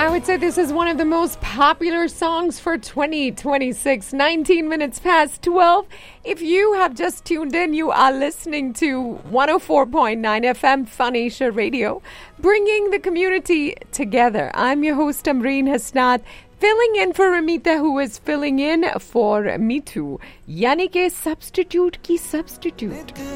I would say this is one of the most popular songs for 2026, 19 minutes past 12. If you have just tuned in, you are listening to 104.9 FM Phonesia Radio, bringing the community together. I'm your host, Amreen Hasnat, filling in for Ramita, who is filling in for Mitu, यानी के substitute की substitute.